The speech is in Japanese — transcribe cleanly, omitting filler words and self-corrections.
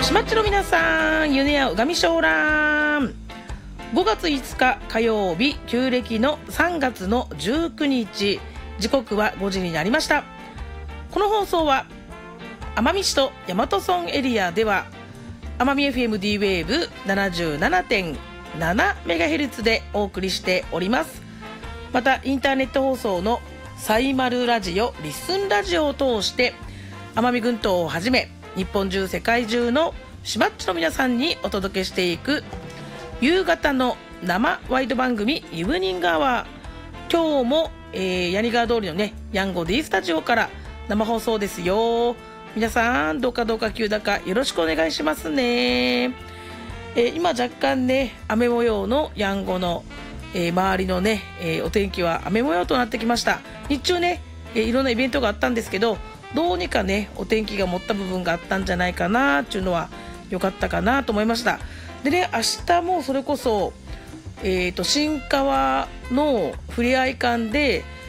しまっちの皆さん、ゆねやうがみしょうらん。5月5日火曜日、旧暦の3月の19日、時刻は5時になりました。この放送は奄美市と大和村エリアでは奄美 FMD ウェーブ 77.7MHz でお送りしております。またインターネット放送のサイマルラジオ、リッスンラジオを通して奄美群島をはじめ日本中世界中のしまっちの皆さんにお届けしていく夕方の生ワイド番組イブニングアワー。今日も、ヤニガー通りのねヤンゴ D スタジオから生放送ですよ。皆さんどうか急だかよろしくお願いしますね。今若干ね雨模様のヤンゴの、周りのね、お天気は雨模様となってきました。日中ね、いろんなイベントがあったんですけど、どうにかねお天気が持った部分があったんじゃないかなっていうのは良かったかなと思いました。でね、明日もそれこそ、新川のふれあい館で